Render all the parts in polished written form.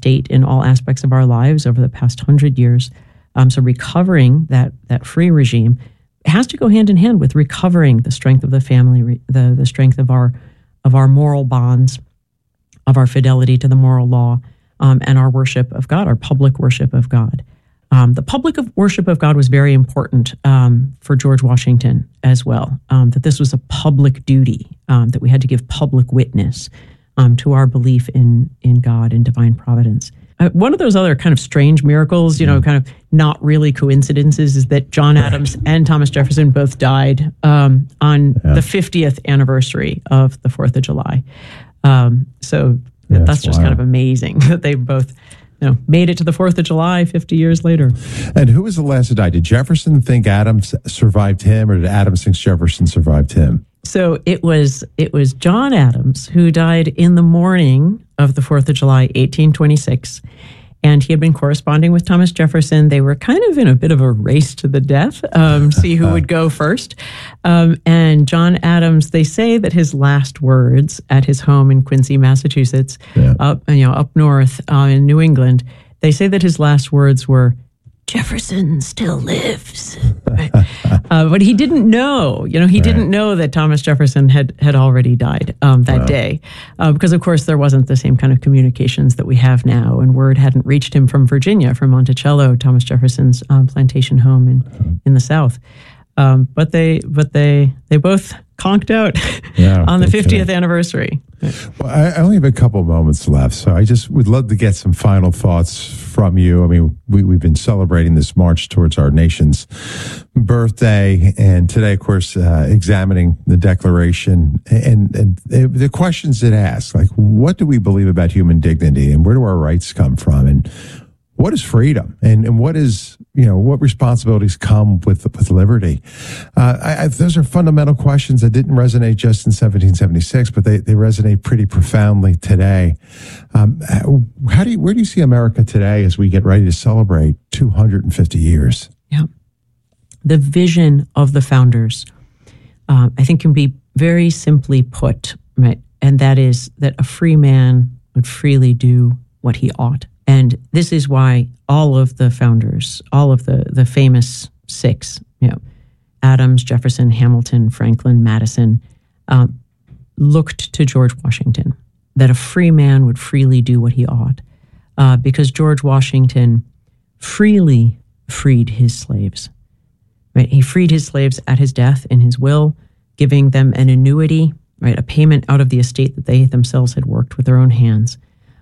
state in all aspects of our lives over the past 100 years. So recovering that free regime has to go hand in hand with recovering the strength of the family, the strength of our moral bonds, of our fidelity to the moral law, and our worship of God, our public worship of God. The public worship of God was very important for George Washington as well, that this was a public duty, that we had to give public witness to our belief in God and divine providence. One of those other kind of strange miracles, kind of not really coincidences, is that John Adams and Thomas Jefferson both died on the 50th anniversary of the 4th of July. So that's just kind of amazing that they both made it to the 4th of July 50 years later. And who was the last to die? Did Jefferson think Adams survived him, or did Adams think Jefferson survived him? So it was John Adams who died in the morning of the 4th of July, 1826. And he had been corresponding with Thomas Jefferson. They were kind of in a bit of a race to the death, see who would go first. And John Adams, they say that his last words at his home in Quincy, Massachusetts, up north in New England, they say that his last words were, "Jefferson still lives." But he didn't know, didn't know that Thomas Jefferson had already died that day. Because, of course, there wasn't the same kind of communications that we have now. And word hadn't reached him from Virginia, from Monticello, Thomas Jefferson's plantation home in the South. But they both conked out on the 50th anniversary. Well, I only have a couple of moments left, so I just would love to get some final thoughts from you. I mean, we've been celebrating this march towards our nation's birthday, and today, of course, examining the Declaration and the questions it asks, like, what do we believe about human dignity, and where do our rights come from, and what is freedom, and what is, what responsibilities come with liberty? Those are fundamental questions that didn't resonate just in 1776, but they resonate pretty profoundly today. Where do you see America today as we get ready to celebrate 250 years? Yeah. The vision of the founders, I think, can be very simply put, right? And that is that a free man would freely do what he ought. And this is why all of the founders, all of the famous six, Adams, Jefferson, Hamilton, Franklin, Madison, looked to George Washington, that a free man would freely do what he ought, because George Washington freely freed his slaves. Right? He freed his slaves at his death in his will, giving them an annuity, right, a payment out of the estate that they themselves had worked with their own hands.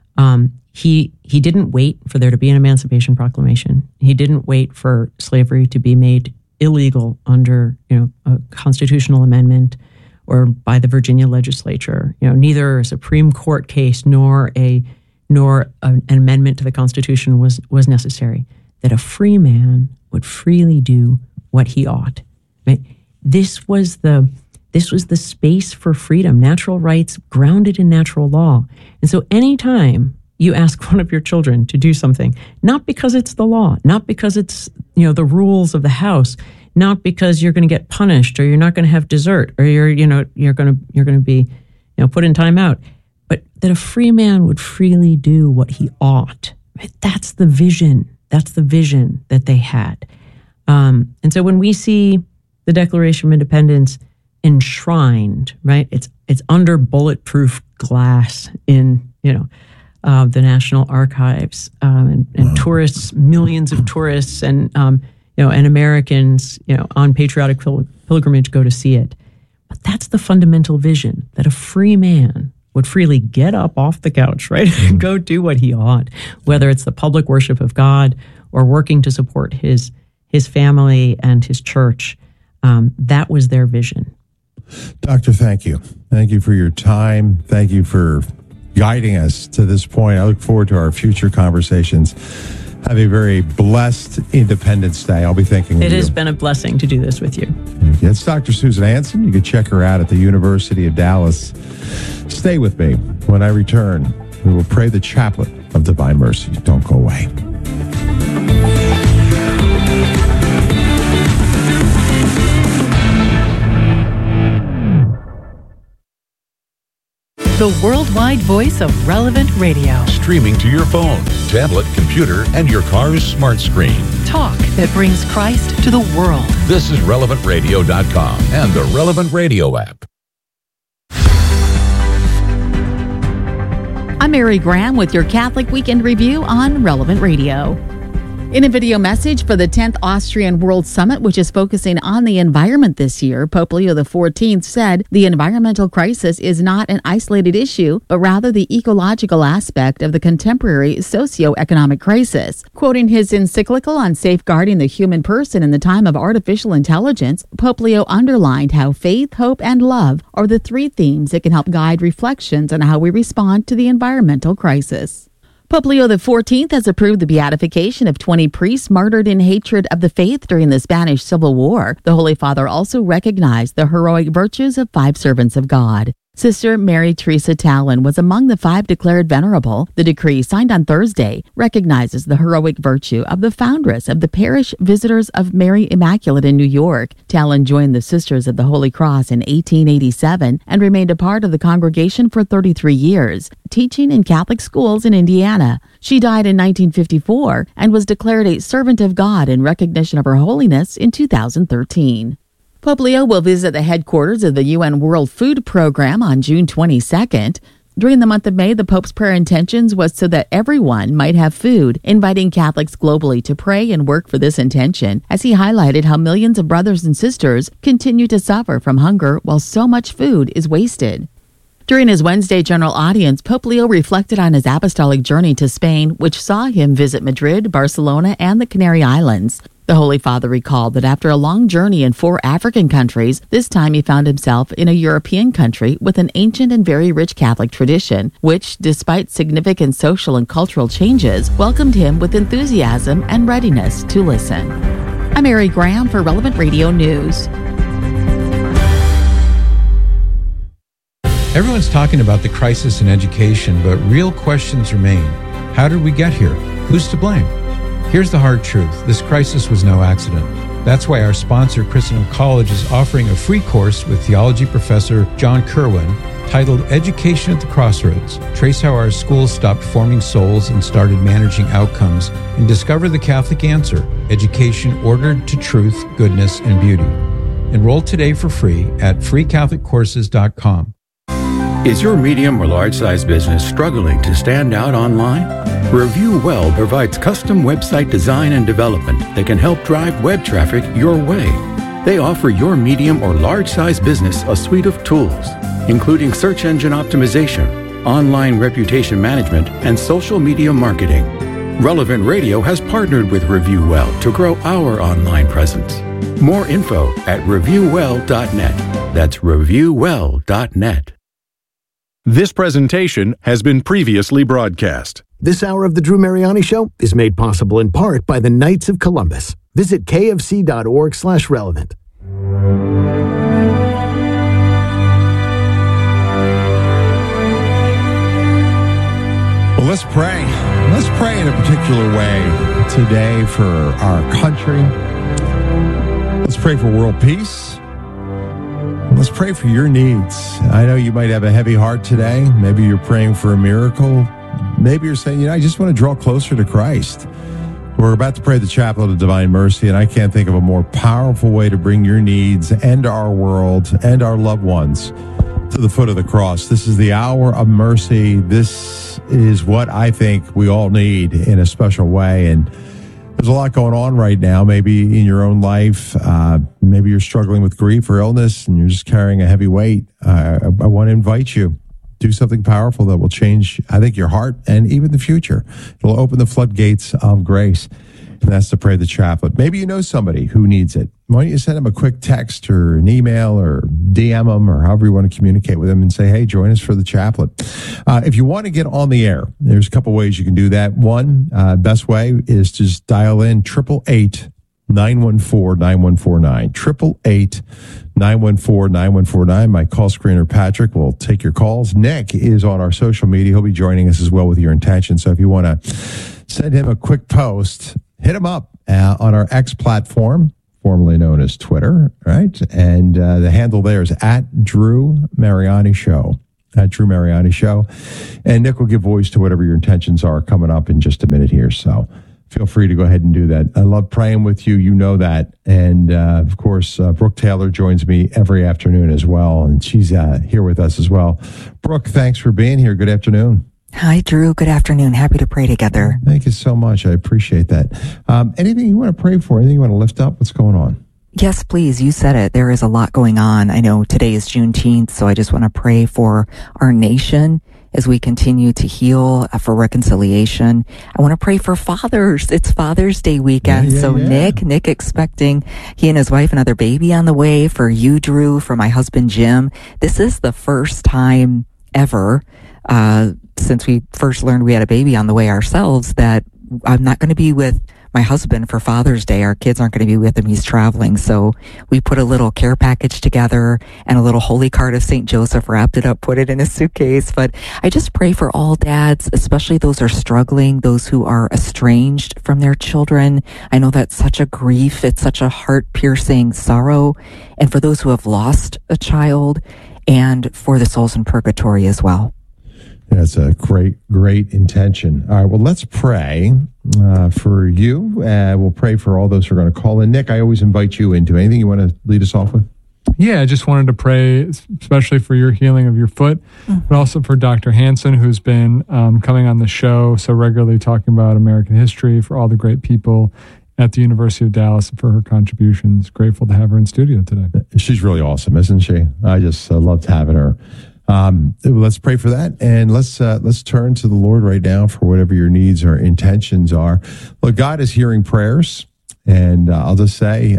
He didn't wait for there to be an Emancipation Proclamation. He didn't wait for slavery to be made illegal under a constitutional amendment or by the Virginia legislature. Neither a Supreme Court case nor an amendment to the Constitution was necessary. That a free man would freely do what he ought. Right? This was the space for freedom, natural rights grounded in natural law. And so anytime you ask one of your children to do something, not because it's the law, not because it's the rules of the house, not because you're going to get punished or you're not going to have dessert or you're going to be put in timeout, but that a free man would freely do what he ought. Right? That's the vision. That's the vision that they had. And so when we see the Declaration of Independence enshrined, right, it's under bulletproof glass in the National Archives, and tourists, millions of tourists, and Americans, on patriotic pilgrimage go to see it. But that's the fundamental vision, that a free man would freely get up off the couch, right, and go do what he ought, whether it's the public worship of God or working to support his family and his church. That was their vision. Doctor, thank you. Thank you for your time. Thank you for guiding us to this point. I look forward to our future conversations. Have a very blessed Independence Day. I'll be thinking of you. It has been a blessing to do this with you. It's Dr. Susan Hansen. You can check her out at the University of Dallas. Stay with me. When I return, we will pray the chaplet of divine mercy. Don't go away. the worldwide voice of Relevant Radio. Streaming to your phone, tablet, computer, and your car's smart screen. Talk that brings Christ to the world. This is RelevantRadio.com and the Relevant Radio app. I'm Mary Graham with your Catholic Weekend Review on Relevant Radio. In a video message for the 10th Austrian World Summit, which is focusing on the environment this year, Pope Leo XIV said the environmental crisis is not an isolated issue, but rather the ecological aspect of the contemporary socio-economic crisis. Quoting his encyclical on safeguarding the human person in the time of artificial intelligence, Pope Leo underlined how faith, hope, and love are the three themes that can help guide reflections on how we respond to the environmental crisis. Pope Leo XIV has approved the beatification of 20 priests martyred in hatred of the faith during the Spanish Civil War. The Holy Father also recognized the heroic virtues of 5 servants of God. Sister Mary Teresa Tallon was among the 5 declared venerable. The decree, signed on Thursday, recognizes the heroic virtue of the foundress of the Parish Visitors of Mary Immaculate in New York. Tallon joined the Sisters of the Holy Cross in 1887 and remained a part of the congregation for 33 years, teaching in Catholic schools in Indiana. She died in 1954 and was declared a servant of God in recognition of her holiness in 2013. Pope Leo will visit the headquarters of the UN World Food Program on June 22nd. During the month of May, the Pope's prayer intentions was so that everyone might have food, inviting Catholics globally to pray and work for this intention, as he highlighted how millions of brothers and sisters continue to suffer from hunger while so much food is wasted. During his Wednesday general audience, Pope Leo reflected on his apostolic journey to Spain, which saw him visit Madrid, Barcelona, and the Canary Islands. The Holy Father recalled that after a long journey in 4 African countries, this time he found himself in a European country with an ancient and very rich Catholic tradition, which, despite significant social and cultural changes, welcomed him with enthusiasm and readiness to listen. I'm Mary Graham for Relevant Radio News. Everyone's talking about the crisis in education, but real questions remain. How did we get here? Who's to blame? Here's the hard truth. This crisis was no accident. That's why our sponsor, Christendom College, is offering a free course with theology professor John Kerwin titled Education at the Crossroads. Trace how our schools stopped forming souls and started managing outcomes, and discover the Catholic answer: education ordered to truth, goodness, and beauty. Enroll today for free at freecatholiccourses.com. Is your medium or large-size business struggling to stand out online? Review Well provides custom website design and development that can help drive web traffic your way. They offer your medium or large-size business a suite of tools, including search engine optimization, online reputation management, and social media marketing. Relevant Radio has partnered with Review Well to grow our online presence. More info at reviewwell.net. That's reviewwell.net. This presentation has been previously broadcast. This hour of the Drew Mariani Show is made possible in part by the Knights of Columbus. Visit kfc.org/relevant. Well, let's pray. Let's pray in a particular way today for our country. Let's pray for world peace. Let's pray for your needs. I know you might have a heavy heart today. Maybe you're praying for a miracle. Maybe you're saying, I just want to draw closer to Christ. We're about to pray the Chaplet of Divine Mercy, and I can't think of a more powerful way to bring your needs and our world and our loved ones to the foot of the cross. This is the hour of mercy. This is what I think we all need in a special way. And there's a lot going on right now, maybe in your own life. Maybe you're struggling with grief or illness and you're just carrying a heavy weight. I want to invite you. Do something powerful that will change, I think, your heart and even the future. It'll open the floodgates of grace. And that's to pray the chaplet. Maybe you know somebody who needs it. Why don't you send them a quick text or an email or DM them or however you want to communicate with them and say, hey, join us for the chaplet. If you want to get on the air, there's a couple ways you can do that. One, best way is to just dial in 888-914-9149. 888-914-9149. My call screener, Patrick, will take your calls. Nick is on our social media. He'll be joining us as well with your intention. So if you want to send him a quick post, hit him up on our X platform, formerly known as Twitter, right? And the handle there is @Drew Mariani Show. at Drew Mariani Show. And Nick will give voice to whatever your intentions are coming up in just a minute here. So feel free to go ahead and do that. I love praying with you. You know that. And, of course, Brooke Taylor joins me every afternoon as well. And she's here with us as well. Brooke, thanks for being here. Good afternoon. Hi, Drew. Good afternoon. Happy to pray together. Thank you so much. I appreciate that. Anything you want to pray for? Anything you want to lift up? What's going on? Yes, please. You said it. There is a lot going on. I know today is Juneteenth, so I just want to pray for our nation as we continue to heal for reconciliation. I want to pray for fathers. It's Father's Day weekend. Nick expecting he and his wife another baby on the way. For you, Drew, for my husband, Jim. This is the first time ever since we first learned we had a baby on the way ourselves that I'm not going to be with my husband for Father's Day. Our kids aren't going to be with him. He's traveling. So we put a little care package together and a little holy card of St. Joseph, wrapped it up, put it in a suitcase. But I just pray for all dads, especially those who are struggling, those who are estranged from their children. I know that's such a grief. It's such a heart-piercing sorrow. And for those who have lost a child, and for the souls in purgatory as well. That's a great intention. All right, well, let's pray for you. We'll pray for all those who are going to call in. Nick, I always invite you into anything you want to lead us off with. Yeah, I just wanted to pray, especially for your healing of your foot, but also for Dr. Hansen, who's been coming on the show so regularly talking about American history, for all the great people at the University of Dallas, and for her contributions. Grateful to have her in studio today. She's really awesome, isn't she? I just loved having her. Let's pray for that, and let's turn to the Lord right now for whatever your needs or intentions are. Look, God is hearing prayers, and I'll just say,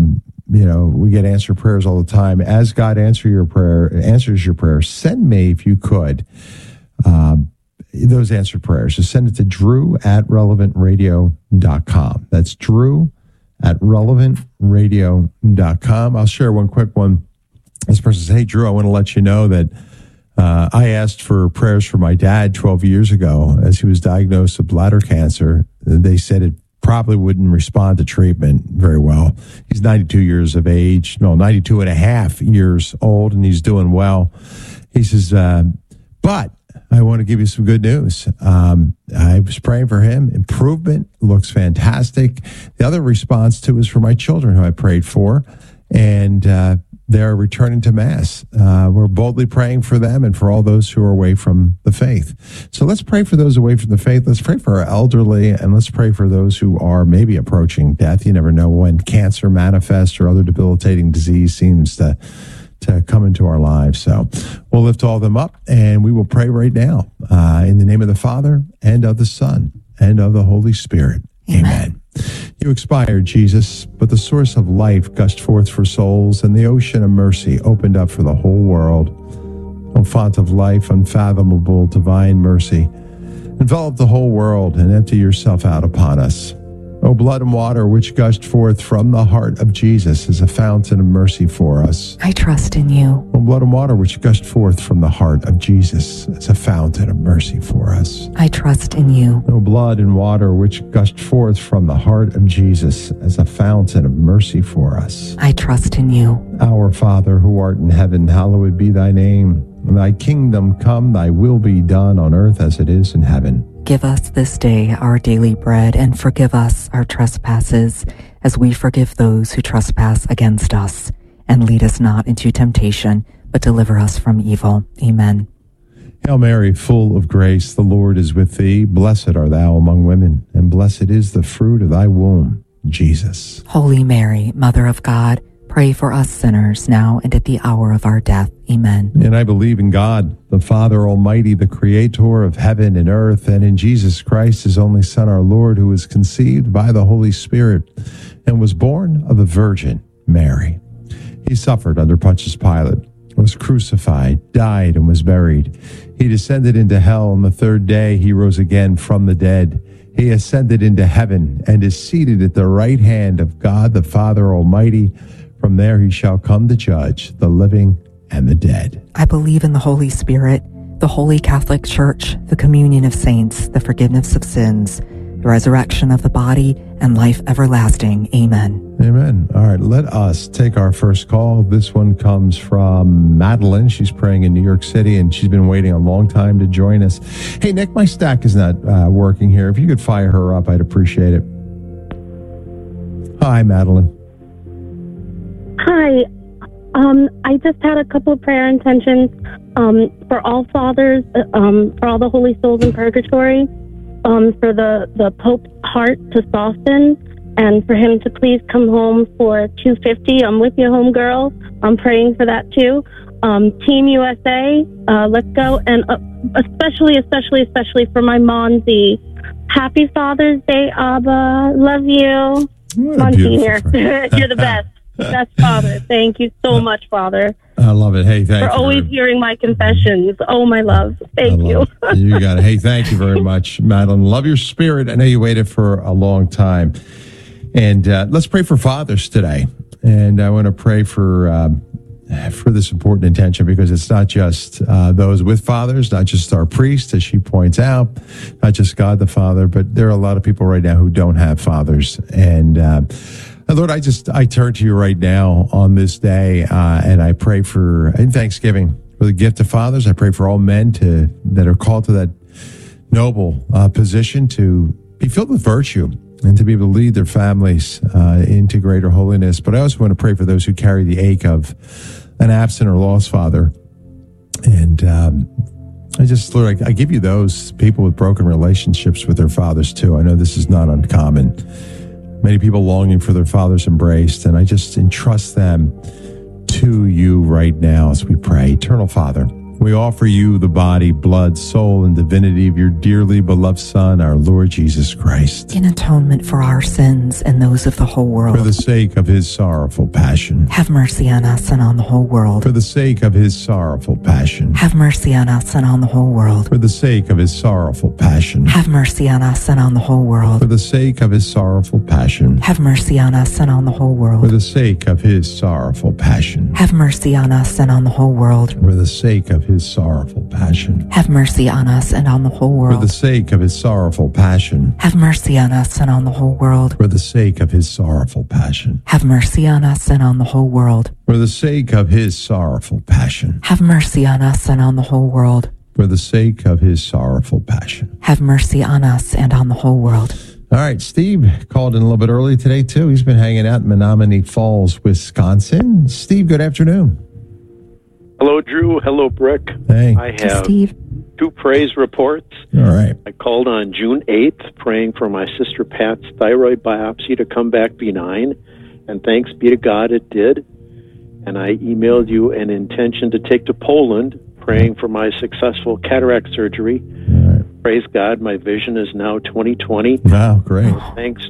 we get answered prayers all the time. As God answers your prayer, send me, if you could, those answered prayers. Just send it to drew@relevantradio.com. That's drew@relevantradio.com. I'll share one quick one. This person says, hey, Drew, I want to let you know that I asked for prayers for my dad 12 years ago as he was diagnosed with bladder cancer. They said it probably wouldn't respond to treatment very well. He's 92 years of age, 92 and a half years old, and he's doing well. He says, but I want to give you some good news. I was praying for him. Improvement looks fantastic. The other response too is for my children who I prayed for, and they're returning to Mass. We're boldly praying for them and for all those who are away from the faith. So let's pray for those away from the faith. Let's pray for our elderly, and let's pray for those who are maybe approaching death. You never know when cancer manifests or other debilitating disease seems to come into our lives. So we'll lift all of them up, and we will pray right now in the name of the Father and of the Son and of the Holy Spirit. Amen. You expired, Jesus, but the source of life gushed forth for souls, and the ocean of mercy opened up for the whole world. O font of life, unfathomable divine mercy, envelop the whole world and empty yourself out upon us. O blood and water which gushed forth from the heart of Jesus as a fountain of mercy for us. I trust in you. O blood and water which gushed forth from the heart of Jesus as a fountain of mercy for us. I trust in you. O blood and water which gushed forth from the heart of Jesus as a fountain of mercy for us. I trust in you. Our Father, who art in heaven, hallowed be thy name. Thy kingdom come, thy will be done on earth as it is in heaven. Give us this day our daily bread, and forgive us our trespasses, as we forgive those who trespass against us. And lead us not into temptation, but deliver us from evil. Amen. Hail Mary, full of grace, the Lord is with thee. Blessed art thou among women, and blessed is the fruit of thy womb, Jesus. Holy Mary, Mother of God, pray for us sinners now and at the hour of our death. Amen. And I believe in God, the Father Almighty, the creator of heaven and earth, and in Jesus Christ, his only Son, our Lord, who was conceived by the Holy Spirit and was born of the Virgin Mary. He suffered under Pontius Pilate, was crucified, died, and was buried. He descended into hell, and the third day he rose again from the dead. He ascended into heaven and is seated at the right hand of God, the Father Almighty. From there he shall come to judge the living and the dead. I believe in the Holy Spirit, the Holy Catholic Church, the communion of saints, the forgiveness of sins, the resurrection of the body, and life everlasting. Amen. Amen. All right, let us take our first call. This one comes from Madeline. She's praying in New York City, and she's been waiting a long time to join us. Hey, Nick, my stack is not working here. If you could fire her up, I'd appreciate it. Hi, Madeline. Hi. I just had a couple of prayer intentions for all fathers, for all the holy souls in purgatory, for the Pope's heart to soften, and for him to please come home for 250. I'm with you, homegirl. I'm praying for that too. Team USA, let's go. And especially for my Monzi. Happy Father's Day, Abba. Love you. Monzi here. You're the best. Best Father. Thank you so much, Father. I love it. Hey, thank you. For always hearing my confessions. Oh, my love. Thank you. You got it. Hey, thank you very much, Madeline. Love your spirit. I know you waited for a long time. And let's pray for fathers today. And I want to pray for this important intention, because it's not just those with fathers, not just our priest, as she points out, not just God the Father, but there are a lot of people right now who don't have fathers. And Lord, I turn to you right now on this day, and I pray in Thanksgiving for the gift of fathers. I pray for all men that are called to that noble position to be filled with virtue and to be able to lead their families into greater holiness. But I also want to pray for those who carry the ache of an absent or lost father. And Lord, I give you those people with broken relationships with their fathers too. I know this is not uncommon. Many people longing for their fathers embraced, and I just entrust them to you right now as we pray. Eternal Father, we offer you the body, blood, soul, and divinity of your dearly beloved Son, our Lord Jesus Christ. In atonement for our sins and those of the whole world. For the sake of his sorrowful passion. Have mercy on us and on the whole world. For the sake of his sorrowful passion. Have mercy on us and on the whole world. For the sake of his sorrowful passion. Have mercy on us and on the whole world. For the sake of his sorrowful passion. Have mercy on us and on the whole world. For the sake of his sorrowful passion. Have mercy on us and on the whole world. For the sake of his sorrowful passion. Have mercy on us and on the whole world. For the sake of his sorrowful passion. Have mercy on us and on the whole world. For the sake of his sorrowful passion. Have mercy on us and on the whole world. For the sake of his sorrowful passion. Have mercy on us and on the whole world. For the sake of his sorrowful passion. Have mercy on us and on the whole world. All right, Steve called in a little bit early today, too. He's been hanging out in Menominee Falls, Wisconsin. Steve, good afternoon. Hello, Drew. Hello, Brick. Hey. I have Steve. 2 praise reports. All right. I called on June 8th praying for my sister Pat's thyroid biopsy to come back benign, and thanks be to God it did. And I emailed you an intention to take to Poland praying for my successful cataract surgery. All right. Praise God, my vision is now 20/20. Wow, great. Thanks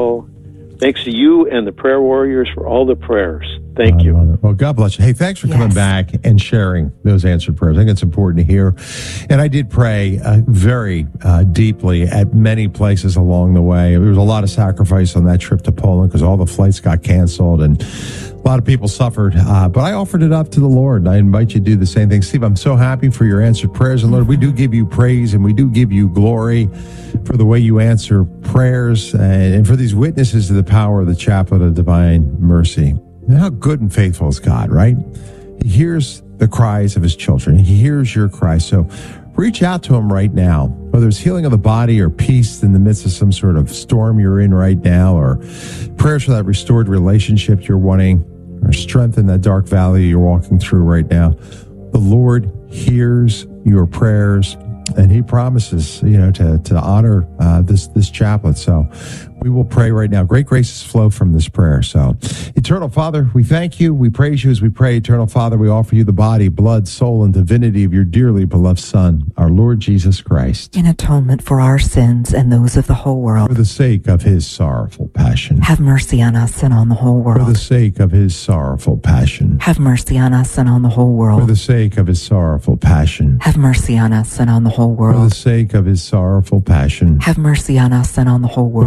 to you and the prayer warriors for all the prayers. Thank you. Well, God bless you. Hey, thanks for coming back and sharing those answered prayers. I think it's important to hear. And I did pray very deeply at many places along the way. There was a lot of sacrifice on that trip to Poland because all the flights got canceled and a lot of people suffered. But I offered it up to the Lord. And I invite you to do the same thing. Steve, I'm so happy for your answered prayers. And Lord, we do give you praise and we do give you glory for the way you answer prayers and for these witnesses to the power of the Chaplet of Divine Mercy. And how good and faithful is God, right? He hears the cries of his children. He hears your cries. So reach out to him right now, whether it's healing of the body or peace in the midst of some sort of storm you're in right now, or prayers for that restored relationship you're wanting, or strength in that dark valley you're walking through right now. The Lord hears your prayers, and he promises, to honor this chaplet. So we will pray right now. Great graces flow from this prayer. So, Eternal Father, we thank you. We praise you as we pray. Eternal Father, we offer you the body, blood, soul, and divinity of your dearly beloved Son, our Lord Jesus Christ. In atonement for our sins and those of the whole world. For the sake of his sorrowful passion. Have mercy on us and on the whole world. For the sake of his sorrowful passion. Have mercy on us and on the whole world. For the sake of his sorrowful passion. Have mercy on us and on the whole world. For the sake of his sorrowful passion. Have mercy on us and on the whole world. For the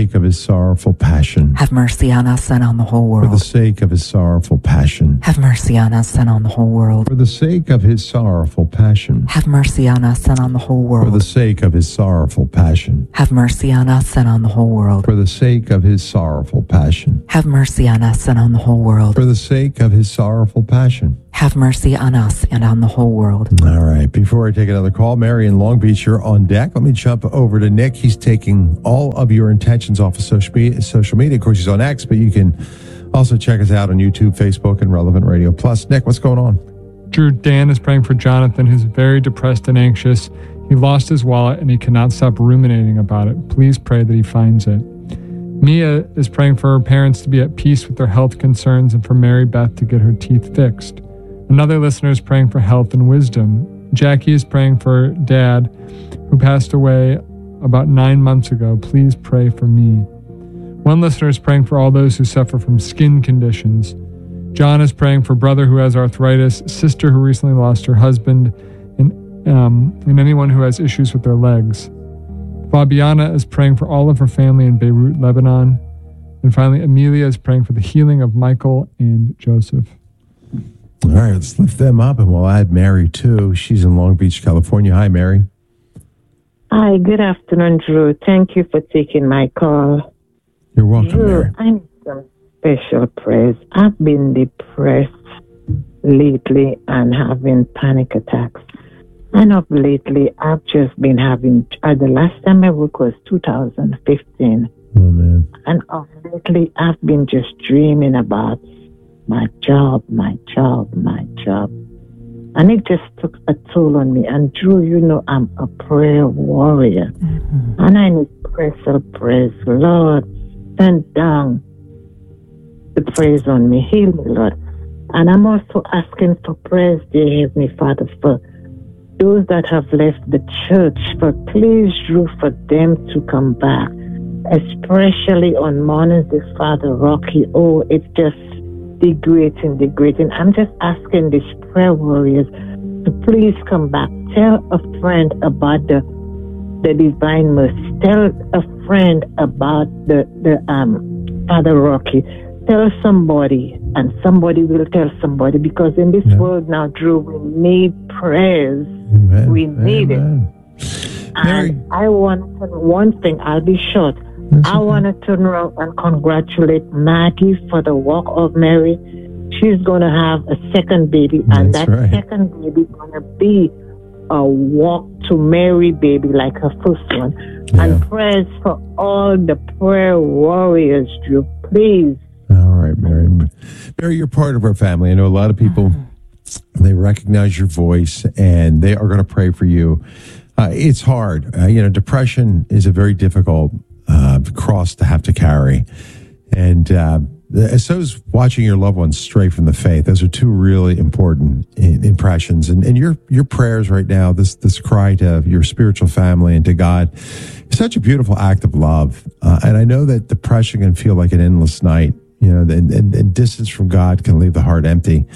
sake of his sorrowful passion. Have mercy on us and on the whole For the world. sake of his sorrowful passion. Have mercy on us and on the whole world. For the sake of his sorrowful passion. Have mercy on us and on the whole For the world. sake of his sorrowful passion. Have mercy on us and on the whole world. For the sake of his sorrowful passion. Have mercy on us and on the whole world. For the sake of his sorrowful passion. Have mercy on us and on the whole world. All right. Before I take another call, Mary in Long Beach, you're on deck. Let me jump over to Nick. He's taking all of your intentions off of social media. Of course, he's on X, but you can also check us out on YouTube, Facebook, and Relevant Radio Plus. Nick, what's going on? Drew, Dan is praying for Jonathan, who's very depressed and anxious. He lost his wallet and he cannot stop ruminating about it. Please pray that he finds it. Mia is praying for her parents to be at peace with their health concerns and for Mary Beth to get her teeth fixed. Another listener is praying for health and wisdom. Jackie is praying for Dad, who passed away about 9 months ago. Please pray for me. One listener is praying for all those who suffer from skin conditions. John is praying for brother who has arthritis, sister who recently lost her husband, and anyone who has issues with their legs. Fabiana is praying for all of her family in Beirut, Lebanon. And finally, Amelia is praying for the healing of Michael and Joseph. All right, let's lift them up, and we'll add Mary, too. She's in Long Beach, California. Hi, Mary. Hi, good afternoon, Drew. Thank you for taking my call. You're welcome, Drew, Mary. I need some special prayers. I've been depressed lately and having panic attacks. And of lately, I've just been having, the last time I worked was 2015. Oh, man. And of lately, I've been just dreaming about my job. And it just took a toll on me. And Drew, you know, I'm a prayer warrior. Mm-hmm. And I need special prayers. Lord, send down the prayers on me. Heal me, Lord. And I'm also asking for prayers, dear Heavenly Father, for those that have left the church, for please, Drew, for them to come back. Especially on mornings with Father Rocky. Oh, it's just degrading. I'm just asking these prayer warriors to please come back. Tell a friend about the Divine Mercy. Tell a friend about the Father Rocky. Tell somebody, and somebody will tell somebody, because in this world now, Drew, we need prayers. Amen. We need Amen. it. And I want one thing, I'll be short. I want to turn around and congratulate Maggie for the walk of Mary. She's going to have a second baby, and that second baby is going to be a walk to Mary baby like her first one. Yeah. And prayers for all the prayer warriors, Drew, please. All right, Mary. Mary, you're part of our family. I know a lot of people, they recognize your voice, and they are going to pray for you. It's hard. Depression is a very difficult cross to have to carry. And so is watching your loved ones stray from the faith. Those are two really important impressions. And your prayers right now, this cry to your spiritual family and to God, is such a beautiful act of love. And I know that depression can feel like an endless night. And distance from God can leave the heart empty.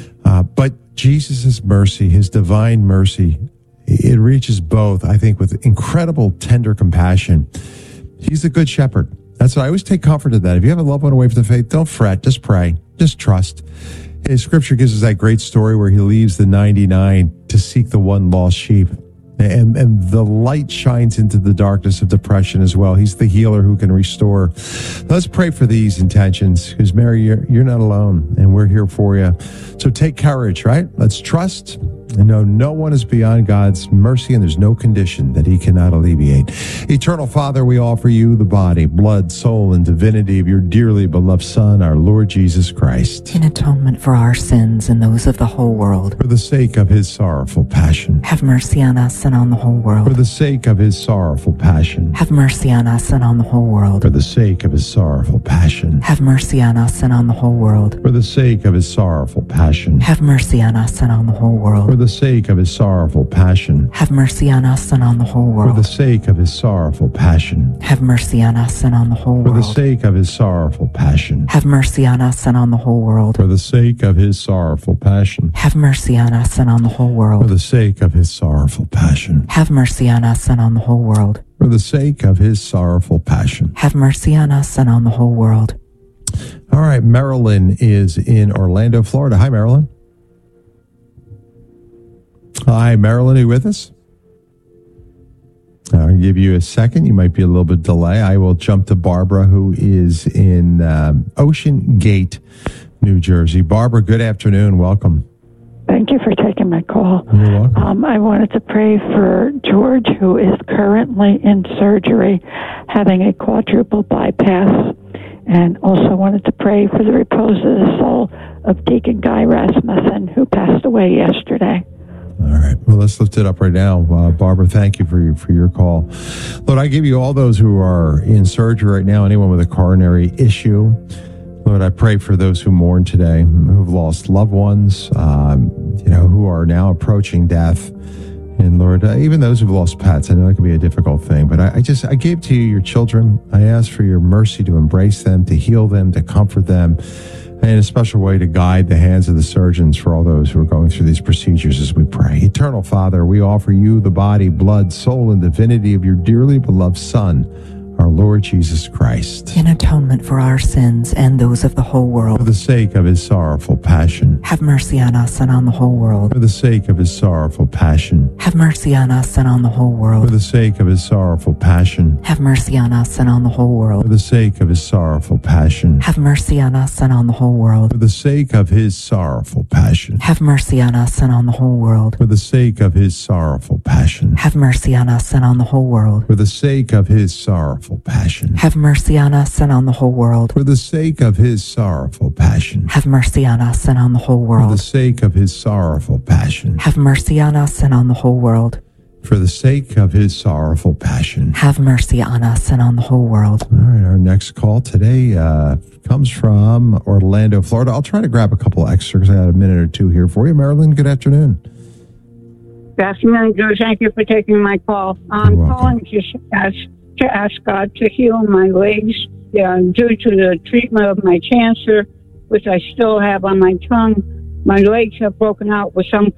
But Jesus' mercy, his divine mercy, it reaches both, I think, with incredible tender compassion. He's the good shepherd. That's what I always take comfort in that. If you have a loved one away from the faith, don't fret, just pray, just trust. His scripture gives us that great story where he leaves the 99 to seek the one lost sheep. And the light shines into the darkness of depression as well. He's the healer who can restore. Let's pray for these intentions, because Mary, you're not alone, and we're here for you. So take courage, right? Let's trust and know no one is beyond God's mercy, and there's no condition that he cannot alleviate. Eternal Father, we offer you the body, blood, soul, and divinity of your dearly beloved Son, our Lord Jesus Christ, in atonement for our sins and those of the whole world. For the sake of his sorrowful passion, have mercy on us and on the whole world. For the sake of his sorrowful passion, have mercy on us and on the whole world. For the sake of his sorrowful passion, have mercy on us and on the whole world. For the sake of his sorrowful passion, have mercy on us and on the whole world. For the sake of his sorrowful passion, have mercy on us and on the whole world. For the sake of his sorrowful passion, have mercy on us and on the whole world. For the sake of his sorrowful passion, have mercy on us and on the whole world. For the sake of his sorrowful passion, have mercy on us and on the whole world. For the sake of his sorrowful passion, have mercy on us and on the whole world. For the sake of his sorrowful passion. Have mercy on us and on the whole world. All right, Marilyn is in Orlando, Florida. Hi, Marilyn. Hi, Marilyn, are you with us? I'll give you a second. You might be a little bit delay. I will jump to Barbara, who is in Ocean Gate, New Jersey. Barbara, good afternoon. Welcome. Thank you for taking my call. You're welcome. I wanted to pray for George, who is currently in surgery, having a quadruple bypass, and also wanted to pray for the repose of the soul of Deacon Guy Rasmussen, who passed away yesterday. All right. Well, let's lift it up right now. Barbara, thank you for your call. Lord, I give you all those who are in surgery right now, anyone with a coronary issue. Lord, I pray for those who mourn today, who have lost loved ones, who are now approaching death. And Lord, even those who've lost pets, I know it can be a difficult thing, but I gave to you your children. I ask for your mercy to embrace them, to heal them, to comfort them, and in a special way to guide the hands of the surgeons for all those who are going through these procedures as we pray. Eternal Father, we offer you the body, blood, soul, and divinity of your dearly beloved Son, our Lord Jesus Christ, in atonement for our sins and those of the whole world. For the sake of his sorrowful passion. Have mercy on us and on the whole world. For the sake of his sorrowful passion. Have mercy on us and on the whole world. For the sake of his sorrowful passion. Have mercy on us and on the whole world. For the sake of his sorrowful passion. Have mercy on us and on the whole world. For the sake of his sorrowful passion. Have mercy on us and on the whole world. For the sake of his sorrowful passion. Have mercy on us and on the whole world. For the sake of his sorrowful passion. Have mercy on us and on the whole world. For the sake of his sorrowful passion. Have mercy on us and on the whole world. For the sake of his sorrowful passion. Have mercy on us and on the whole world. For the sake of his sorrowful passion. Have mercy on us and on the whole world. All right, our next call today comes from Orlando, Florida. I'll try to grab a couple extra because I got a minute or two here for you. Marilyn, good afternoon. Good afternoon, Drew. Thank you for taking my call. I'm calling to ask God to heal my legs due to the treatment of my cancer, which I still have on my tongue. My legs have broken out with some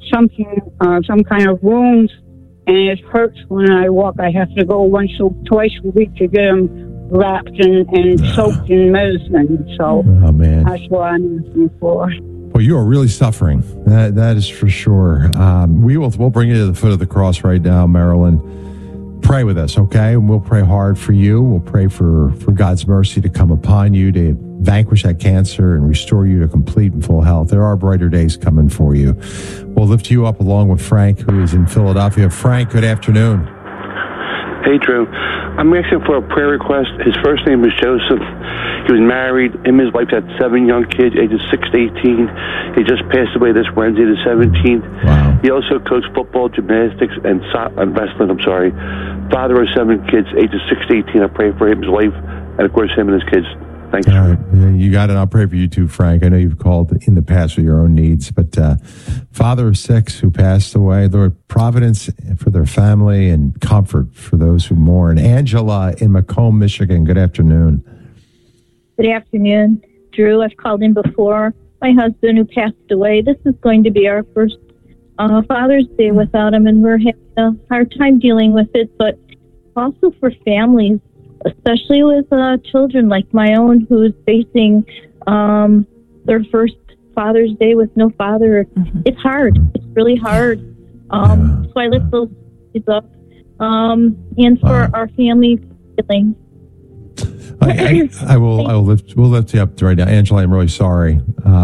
kind of wounds, and it hurts when I walk. I have to go twice a week to get them wrapped and soaked in medicine. So that's what I'm asking for. Well, you are really suffering. That is for sure. We'll bring you to the foot of the cross right now, Marilyn. Pray with us, okay? And we'll pray hard for you. We'll pray for God's mercy to come upon you, to vanquish that cancer and restore you to complete and full health. There are brighter days coming for you. We'll lift you up along with Frank, who is in Philadelphia. Frank, good afternoon. Hey, Drew. I'm asking for a prayer request. His first name is Joseph. He was married. Him and his wife had 7 young kids, ages 6 to 18. He just passed away this Wednesday, the 17th. Wow. He also coached football, gymnastics, and wrestling. Father of 7 kids, ages 6 to 18. I pray for him, his wife, and of course him and his kids. Thanks. All right. You got it. I'll pray for you too, Frank. I know you've called in the past for your own needs, but father of 6 who passed away, Lord, providence for their family and comfort for those who mourn. Angela in Macomb, Michigan. Good afternoon. Good afternoon, Drew. I've called in before. My husband who passed away. This is going to be our first Father's Day without him, and we're having a hard time dealing with it, but also for families, especially with children like my own who's facing their first Father's Day with no father. It's hard. It's really hard. So I lift those kids up. And for our family feeling. We'll lift you up right now. Angela, I'm really sorry.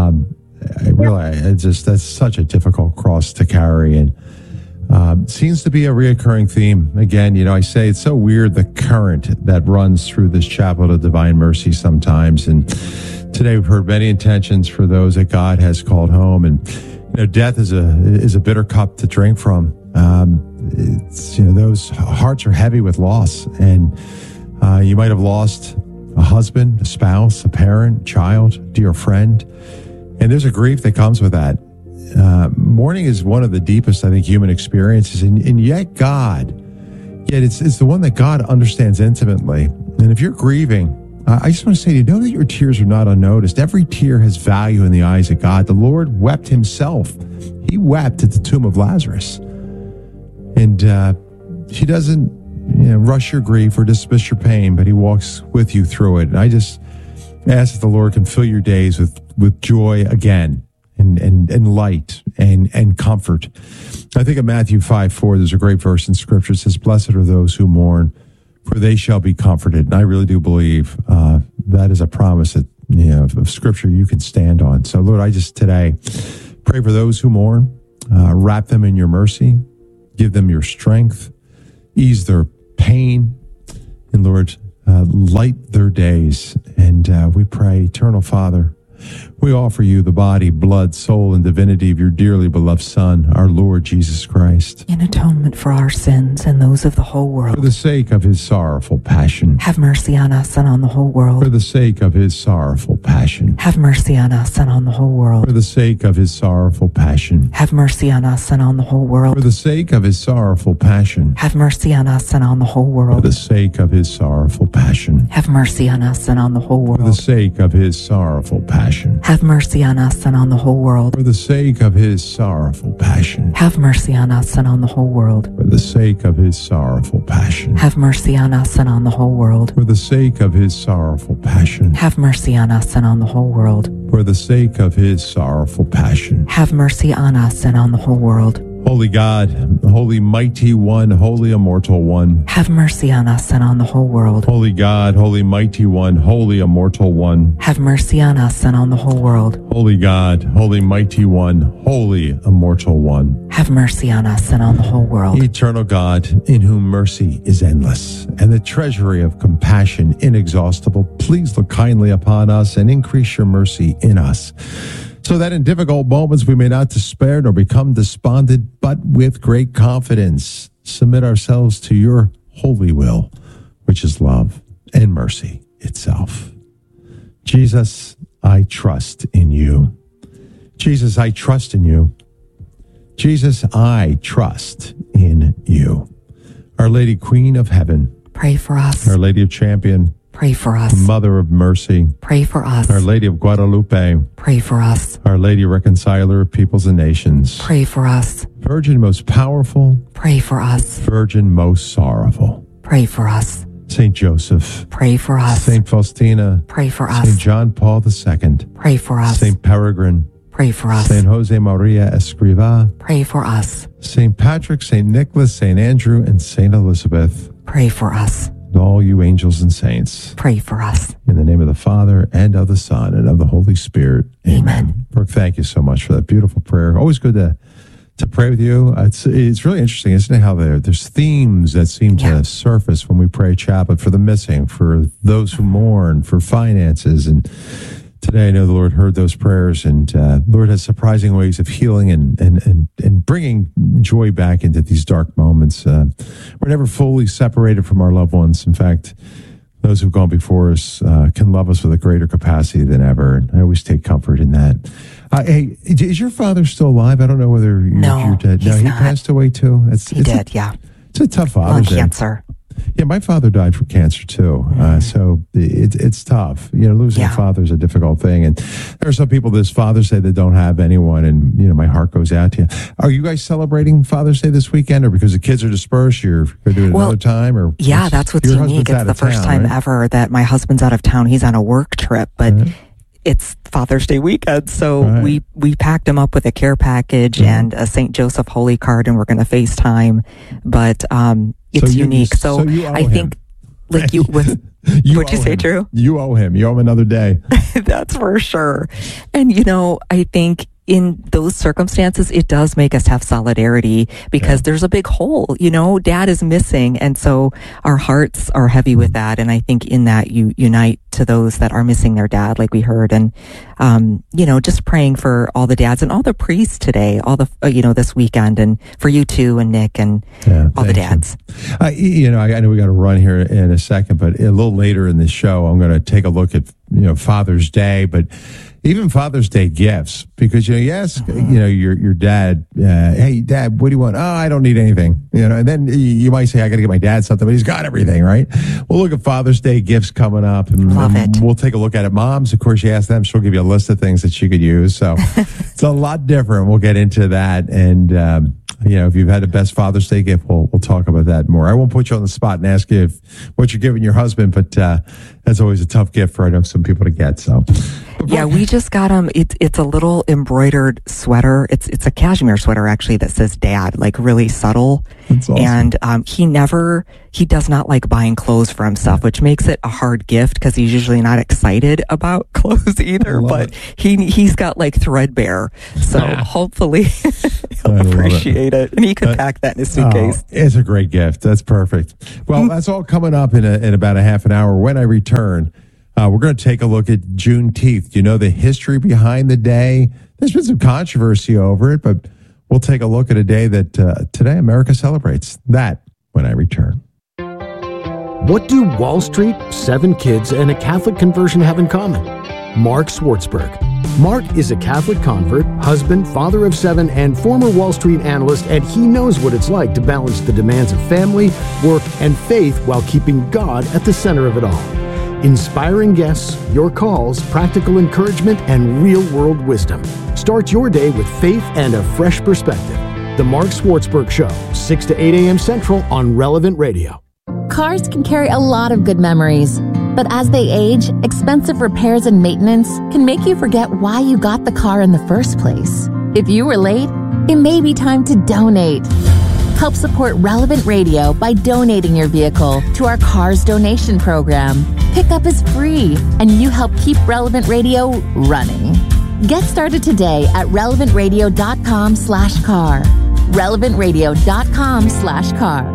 That's such a difficult cross to carry, and seems to be a reoccurring theme. Again, I say it's so weird, the current that runs through this chapel of Divine Mercy sometimes. And today we've heard many intentions for those that God has called home. And death is a bitter cup to drink from. Those hearts are heavy with loss, and you might have lost a husband, a spouse, a parent, child, dear friend, and there's a grief that comes with that. Mourning is one of the deepest, I think, human experiences, and yet it's the one that God understands intimately. And if you're grieving, I just want to say to you, know that your tears are not unnoticed. Every tear has value in the eyes of God. The Lord wept himself. He wept at the tomb of Lazarus. And he doesn't rush your grief or dismiss your pain, but he walks with you through it. And I just ask that the Lord can fill your days with joy again and light and comfort. I think of Matthew 5:4, there's a great verse in Scripture. It says, "Blessed are those who mourn, for they shall be comforted." And I really do believe that is a promise that of Scripture you can stand on. So, Lord, I just today pray for those who mourn. Wrap them in your mercy. Give them your strength. Ease their pain. And, Lord, light their days. And we pray, Eternal Father, we offer you the body, blood, soul, and divinity of your dearly beloved Son, our Lord Jesus Christ. In atonement for our sins and those of the whole world. For the sake of his sorrowful passion. Have mercy on us and on the whole world. For the sake of his sorrowful passion. Have mercy on us and on the whole world. For the sake of his sorrowful passion. Have mercy on us and on the whole world. For the sake of his sorrowful passion. Have mercy on us and on the whole world. For the sake of his sorrowful passion. Have mercy on us and on the whole world. For the sake of his sorrowful passion. Have mercy on us and on the whole world. For the sake of his sorrowful passion. Have mercy on us and on the whole world. For the sake of his sorrowful passion. Have mercy on us and on the whole world. For the sake of his sorrowful passion. Have mercy on us and on the whole world. For the sake of his sorrowful passion. Have mercy on us and on the whole world. Holy God, Holy Mighty One, Holy Immortal One. Have mercy on us and on the whole world. Holy God, Holy Mighty One, Holy Immortal One. Have mercy on us and on the whole world. Holy God, Holy Mighty One, Holy Immortal One. Have mercy on us and on the whole world. Eternal God, in whom mercy is endless, and the treasury of compassion inexhaustible, please look kindly upon us and increase your mercy in us, so that in difficult moments we may not despair nor become despondent, but with great confidence submit ourselves to your holy will, which is love and mercy itself. Jesus, I trust in you. Jesus, I trust in you. Jesus, I trust in you. Our Lady Queen of Heaven, pray for us. Our Lady of Champion, pray for us. Mother of Mercy, pray for us. Our Lady of Guadalupe, pray for us. Our Lady Reconciler of Peoples and Nations, pray for us. Virgin most powerful, pray for us. Virgin most sorrowful, pray for us. Saint Joseph, pray for us. Saint Faustina, pray for us. Saint John Paul II, pray for us. Saint Peregrine, pray for us. Saint Jose Maria Escrivá, pray for us. Saint Patrick, Saint Nicholas, Saint Andrew, and Saint Elizabeth, pray for us. And all you angels and saints, pray for us. In the name of the Father, and of the Son, and of the Holy Spirit. Amen. Brooke, thank you so much for that beautiful prayer. Always good to pray with you. It's really interesting, isn't it, how there's themes that seem to surface when we pray chaplet for the missing, for those who mourn, for finances. And today I know the Lord heard those prayers, and the Lord has surprising ways of healing and bringing joy back into these dark moments. We're never fully separated from our loved ones. In fact, those who've gone before us can love us with a greater capacity than ever. And I always take comfort in that. Hey, is your father still alive? I don't know whether you're dead. No, he passed away too. He did, yeah. It's a tough Father's Day. Lung cancer. Yeah, my father died from cancer too. So it's tough. Losing a father is a difficult thing. And there are some people this Father's Day that don't have anyone, and my heart goes out to you. Are you guys celebrating Father's Day this weekend, or because the kids are dispersed, you're going to do it another time? Or yeah, that's what's unique. It's the first time ever that my husband's out of town. He's on a work trip, but it's Father's Day weekend, so we packed him up with a care package and a St. Joseph Holy card, and we're going to FaceTime. But it's unique. So I think, like what'd you say, Drew? You owe him. You owe him another day. That's for sure. And I think in those circumstances, it does make us have solidarity because there's a big hole. Dad is missing, and so our hearts are heavy with that. And I think in that you unite to those that are missing their dad, like we heard, and just praying for all the dads and all the priests today, all the this weekend, and for you too, and Nick, and all the dads. I know we got to run here in a second, but a little later in the show, I'm going to take a look at Father's Day, but even Father's Day gifts, because you ask your dad, hey Dad, what do you want? Oh, I don't need anything. And then you might say, I got to get my dad something, but he's got everything, right? We'll look at Father's Day gifts coming up, and we'll take a look at it. Moms, of course, you ask them, she'll give you a list of things that she could use. So it's a lot different. We'll get into that, and if you've had the best Father's Day gift, we'll talk about that more. I won't put you on the spot and ask you what you're giving your husband, but that's always a tough gift for, I know, some people to get. So, yeah, we just got him. It's a little embroidered sweater. It's a cashmere sweater actually that says "Dad," like really subtle. That's awesome. And he does not like buying clothes for himself, which makes it a hard gift because he's usually not excited about clothes either. But he's got like threadbare, so hopefully he'll appreciate it, and he could pack that in his suitcase. It's a great gift. That's perfect. Well, that's all coming up in about a half an hour. When I return, we're going to take a look at Juneteenth. Do you know the history behind the day? There's been some controversy over it, but we'll take a look at a day that today America celebrates. That when I return. What do Wall Street, 7 kids, and a Catholic conversion have in common? Mark Swartzberg. Mark is a Catholic convert, husband, father of 7, and former Wall Street analyst, and he knows what it's like to balance the demands of family, work, and faith while keeping God at the center of it all. Inspiring guests, your calls, practical encouragement, and real-world wisdom. Start your day with faith and a fresh perspective. The Mark Swartzberg Show, 6 to 8 a.m. Central on Relevant Radio. Cars can carry a lot of good memories, but as they age, expensive repairs and maintenance can make you forget why you got the car in the first place. If you were late, it may be time to donate. Help support Relevant Radio by donating your vehicle to our Cars Donation Program. Pickup is free, and you help keep Relevant Radio running. Get started today at relevantradio.com/car. relevantradio.com/car.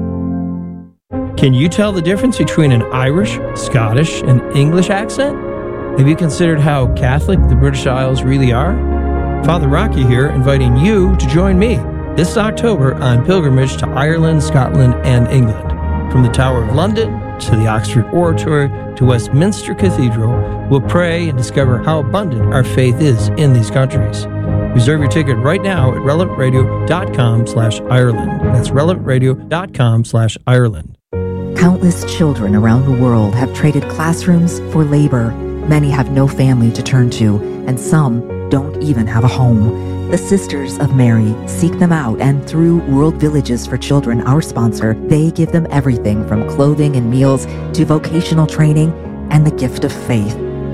Can you tell the difference between an Irish, Scottish, and English accent? Have you considered how Catholic the British Isles really are? Father Rocky here, inviting you to join me this October on pilgrimage to Ireland, Scotland, and England. From the Tower of London to the Oxford Oratory to Westminster Cathedral, we'll pray and discover how abundant our faith is in these countries. Reserve your ticket right now at relevantradio.com/Ireland. That's relevantradio.com/Ireland. Countless children around the world have traded classrooms for labor. Many have no family to turn to, and some don't even have a home. The Sisters of Mary seek them out, and through World Villages for Children, our sponsor, they give them everything from clothing and meals to vocational training and the gift of faith.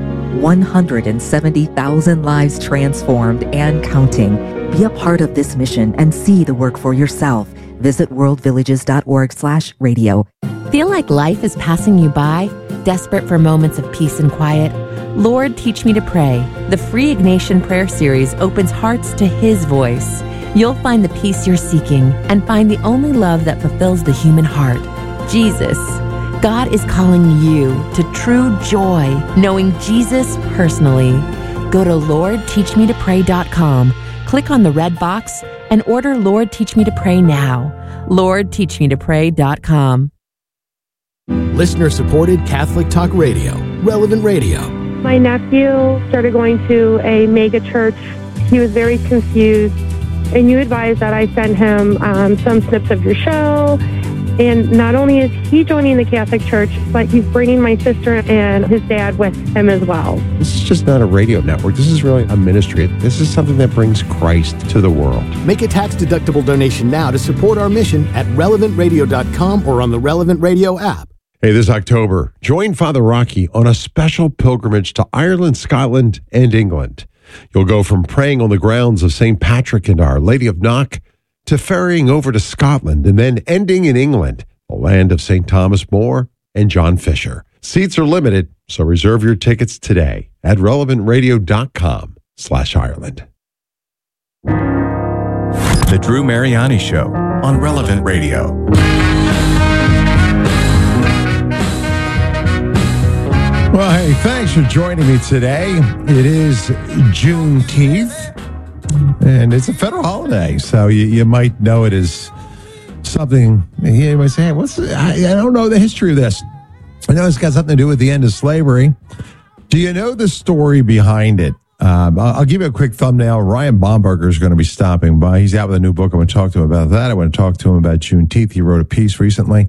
170,000 lives transformed and counting. Be a part of this mission and see the work for yourself. Visit worldvillages.org/radio. Feel like life is passing you by? Desperate for moments of peace and quiet? Lord, Teach Me to Pray. The free Ignatian prayer series opens hearts to His voice. You'll find the peace you're seeking and find the only love that fulfills the human heart, Jesus. God is calling you to true joy, knowing Jesus personally. Go to LordTeachMeToPray.com, click on the red box, and order Lord Teach Me to Pray now. LordTeachMeToPray.com. Listener-supported Catholic Talk Radio, Relevant Radio. My nephew started going to a mega church. He was very confused, and you advised that I send him some snips of your show. And not only is he joining the Catholic Church, but he's bringing my sister and his dad with him as well. This is just not a radio network. This is really a ministry. This is something that brings Christ to the world. Make a tax-deductible donation now to support our mission at relevantradio.com or on the Relevant Radio app. Hey, this October, join Father Rocky on a special pilgrimage to Ireland, Scotland, and England. You'll go from praying on the grounds of St. Patrick and Our Lady of Knock to ferrying over to Scotland and then ending in England, the land of St. Thomas More and John Fisher. Seats are limited, so reserve your tickets today at relevantradio.com/Ireland. The Drew Mariani Show on Relevant Radio. Well, hey, thanks for joining me today. It is Juneteenth, and it's a federal holiday, so you might know it as something. You might say, hey, I don't know the history of this. I know it's got something to do with the end of slavery. Do you know the story behind it? I'll give you a quick thumbnail. Ryan Bomberger is going to be stopping by. He's out with a new book. I want to talk to him about that. I want to talk to him about Juneteenth. He wrote a piece recently.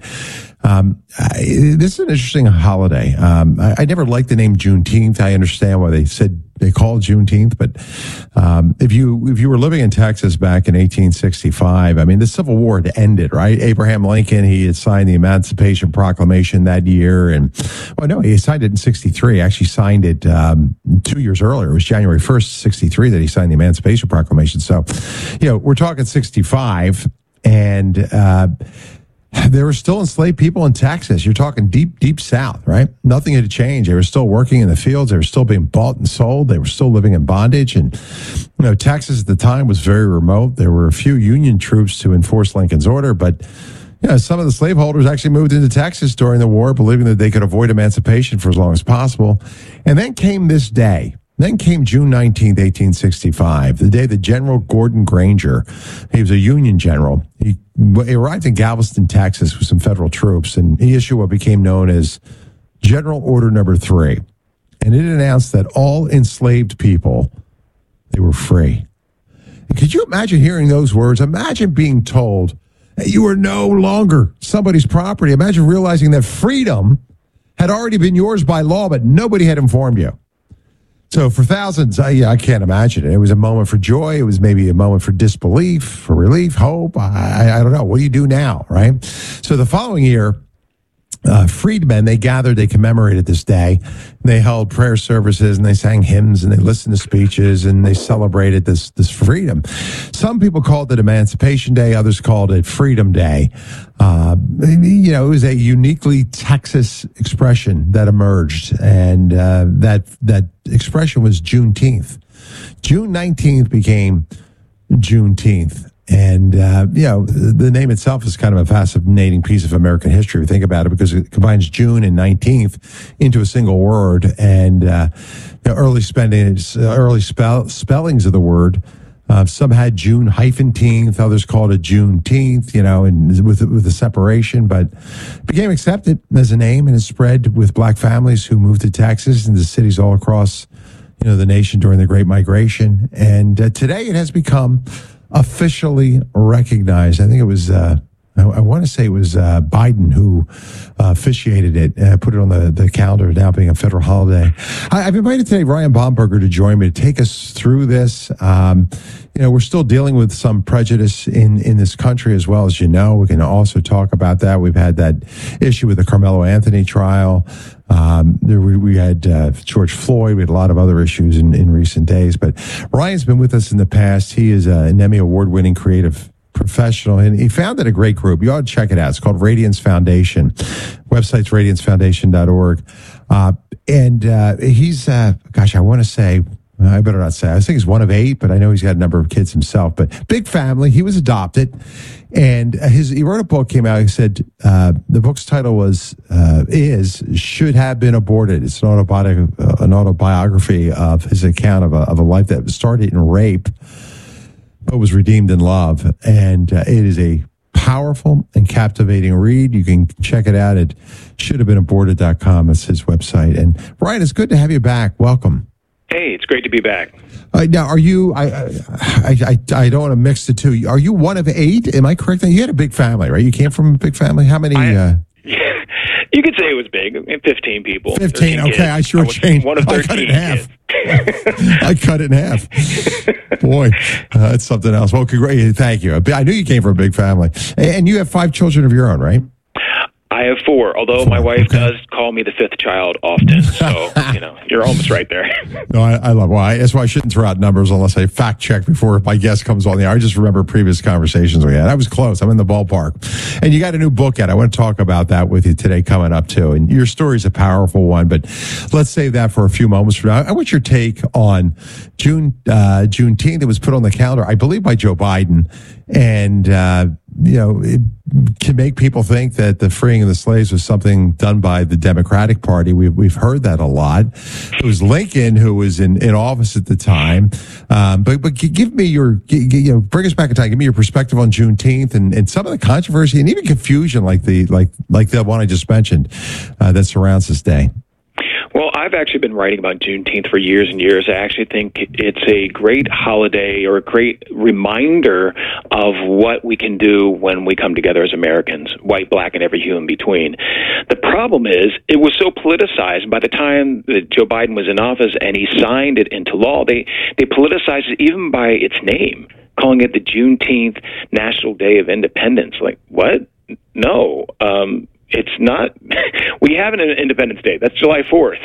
This is an interesting holiday. I never liked the name Juneteenth. I understand why they said they call Juneteenth. But if you were living in Texas back in 1865, I mean, the Civil War had ended, right? Abraham Lincoln, he had signed the Emancipation Proclamation that year. And, well, no, he signed it in 63. Actually signed it 2 years earlier. It was January 1st, 63 that he signed the Emancipation Proclamation. So, we're talking 65. And there were still enslaved people in Texas. You're talking deep south, right? Nothing had changed. They were still working in the fields. They were still being bought and sold. They were still living in bondage. And, Texas at the time was very remote. There were a few Union troops to enforce Lincoln's order, but some of the slaveholders actually moved into Texas during the war, believing that they could avoid emancipation for as long as possible. And then came this day. Then came June 19th, 1865, the day that General Gordon Granger, he was a Union general, he arrived in Galveston, Texas with some federal troops, and he issued what became known as General Order Number 3. And it announced that all enslaved people, they were free. And could you imagine hearing those words? Imagine being told that you are no longer somebody's property. Imagine realizing that freedom had already been yours by law, but nobody had informed you. So for thousands, I can't imagine it. It was a moment for joy. It was maybe a moment for disbelief, for relief, hope. I don't know. What do you do now, right? So the following year, freedmen, they gathered, they commemorated this day. They held prayer services and they sang hymns and they listened to speeches and they celebrated this freedom. Some people called it Emancipation Day. Others called it Freedom Day. It was a uniquely Texas expression that emerged, and that expression was Juneteenth. June 19th became Juneteenth. And, the name itself is kind of a fascinating piece of American history. We think about it because it combines June and 19th into a single word. And early spellings of the word. Some had June-teenth, others called it Juneteenth, and with the separation, but it became accepted as a name and it spread with black families who moved to Texas and to cities all across, the nation during the Great Migration. And today it has become officially recognized. I think it was, I want to say it was Biden who officiated it, put it on the calendar, now being a federal holiday. I've invited today Ryan Baumberger to join me to take us through this. We're still dealing with some prejudice in this country as well, as you know. We can also talk about that. We've had that issue with the Carmelo Anthony trial. We had George Floyd. We had a lot of other issues in recent days. But Ryan's been with us in the past. He is an Emmy Award-winning creative professional, and he founded a great group. You ought to check it out. It's called Radiance Foundation. Website's radiancefoundation.org. He's, I want to say, I better not say, I think he's one of 8, but I know he's got a number of kids himself. But big family. He was adopted. And he wrote a book, came out. He said the book's title was Should Have Been Aborted. It's an autobiography of his account of a life that started in rape, but was redeemed in love. And it is a powerful and captivating read. You can check it out at shouldhavebeenaborted.com. It's his website. And Ryan, it's good to have you back. Welcome. Hey, it's great to be back. Now, are you, I don't want to mix the two. Are you one of 8? Am I correct? You had a big family, right? You came from a big family? How many? You could say it was big. 15 people. 15, okay. Kids. I changed. One of 13 I cut it in half. I cut it in half. Boy, that's something else. Well, thank you. I knew you came from a big family. And you have 5 children of your own, right? I have 4, although my wife does call me the 5th child often. So, you're almost right there. No, I love it. That's why I shouldn't throw out numbers unless I fact check before my guest comes on the air. I just remember previous conversations we had. I was close. I'm in the ballpark. And you got a new book out. I want to talk about that with you today coming up, too. And your story is a powerful one, but let's save that for a few moments from now. I want your take on Juneteenth. It was put on the calendar, I believe, by Joe Biden. And, it can make people think that the freeing of the slaves was something done by the Democratic Party. We've heard that a lot. It was Lincoln who was in office at the time. But give me bring us back in time. Give me your perspective on Juneteenth and some of the controversy and even confusion like the one I just mentioned that surrounds this day. Well, I've actually been writing about Juneteenth for years and years. I actually think it's a great holiday or a great reminder of what we can do when we come together as Americans, white, black, and every hue in between. The problem is it was so politicized politicized. By the time that Joe Biden was in office and he signed it into law, they politicized it even by its name, calling it the Juneteenth National Day of Independence. Like, what? No. It's not. We have an Independence Day. That's July 4th.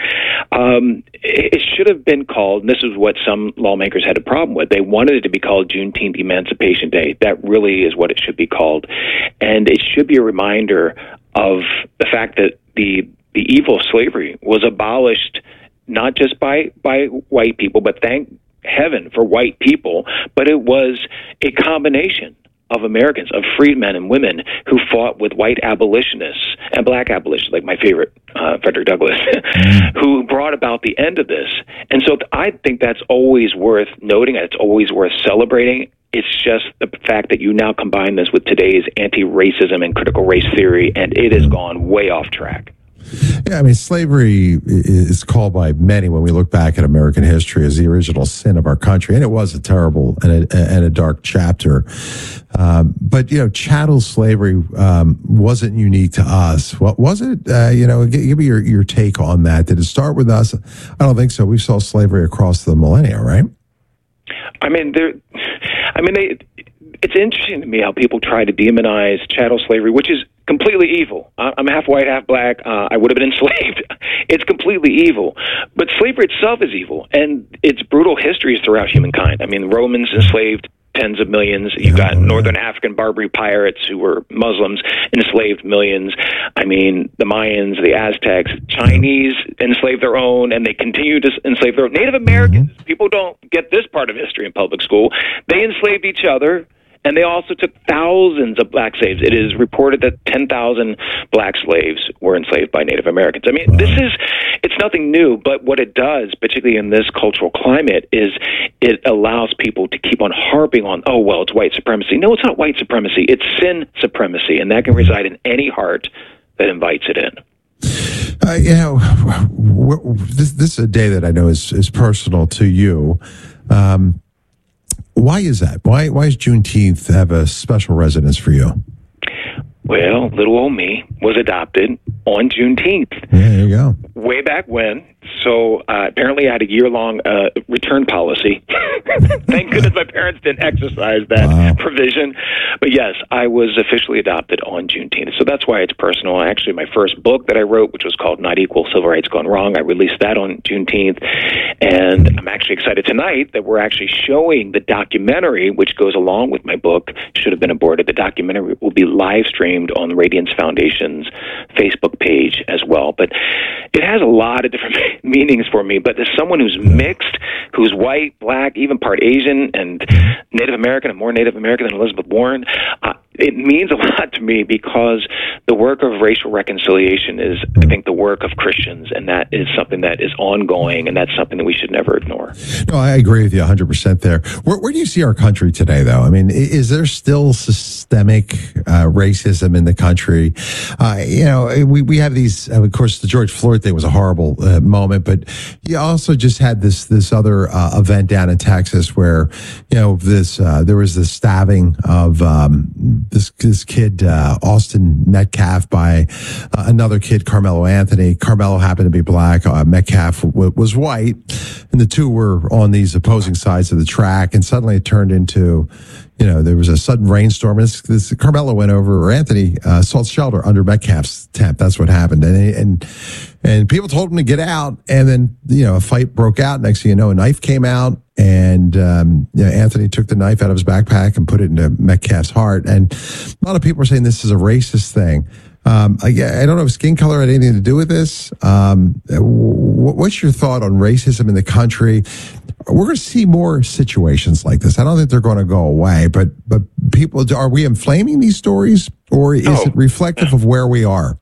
It should have been called, and this is what some lawmakers had a problem with, they wanted it to be called Juneteenth Emancipation Day. That really is what it should be called. And it should be a reminder of the fact that the evil slavery was abolished not just by white people, but thank heaven for white people, but it was a combination of Americans, of freedmen and women who fought with white abolitionists and black abolitionists, like my favorite, Frederick Douglass, who brought about the end of this. And so I think that's always worth noting. It's always worth celebrating. It's just the fact that you now combine this with today's anti-racism and critical race theory, and it has gone way off track. Yeah, I mean, slavery is called by many, when we look back at American history, as the original sin of our country, and it was a terrible and a dark chapter. But chattel slavery wasn't unique to us. What was it? Give me your take on that. Did it start with us? I don't think so. We saw slavery across the millennia, right? It's interesting to me how people try to demonize chattel slavery, which is completely evil. I'm half white, half black. I would have been enslaved. It's completely evil. But slavery itself is evil, and its brutal histories throughout humankind. I mean, the Romans enslaved tens of millions. You've got Northern African Barbary pirates who were Muslims, enslaved millions. I mean, the Mayans, the Aztecs, Chinese enslaved their own, and they continue to enslave their own. Native Americans, people don't get this part of history in public school. They enslaved each other. And they also took thousands of black slaves. It is reported that 10,000 black slaves were enslaved by Native Americans. I mean, it's nothing new, but what it does, particularly in this cultural climate, is it allows people to keep on harping on, oh, well, it's white supremacy. No, it's not white supremacy. It's sin supremacy, and that can reside in any heart that invites it in. This is a day that I know is personal to you. Why is that? Why does Juneteenth have a special resonance for you? Well, little old me was adopted on Juneteenth. Yeah, there you go. Way back when. So apparently I had a year-long return policy. Thank goodness my parents didn't exercise that provision. But yes, I was officially adopted on Juneteenth. So that's why it's personal. Actually, my first book that I wrote, which was called Not Equal, Civil Rights Gone Wrong, I released that on Juneteenth. And I'm actually excited tonight that we're actually showing the documentary, which goes along with my book, Should Have Been Aborted. The documentary will be live streamed on the Radiance Foundation's Facebook page as well. But it has a lot of different meanings for me. But as someone who's mixed, who's white, black, even part Asian, and Native American, and more Native American than Elizabeth Warren, it means a lot to me because the work of racial reconciliation is, I think, the work of Christians, and that is something that is ongoing, and that's something that we should never ignore. No, I agree with you 100% there. Where do you see our country today, though? I mean, is there still systemic racism in the country? We have these, of course, the George Floyd thing was a horrible moment, but you also just had this other event down in Texas where, there was this stabbing of this kid, Austin Metcalf, by another kid, Carmelo Anthony. Carmelo happened to be black. Metcalf was white, and the two were on these opposing sides of the track, and suddenly it turned into, there was a sudden rainstorm. This Carmelo went over, or Anthony, sought shelter under Metcalf's tent. That's what happened. And people told him to get out. And then, a fight broke out. Next thing you know, a knife came out, and Anthony took the knife out of his backpack and put it into Metcalf's heart. And a lot of people are saying this is a racist thing. I don't know if skin color had anything to do with this. What's your thought on racism in the country? We're going to see more situations like this. I don't think they're going to go away, but people, are we inflaming these stories, or is it reflective of where we are?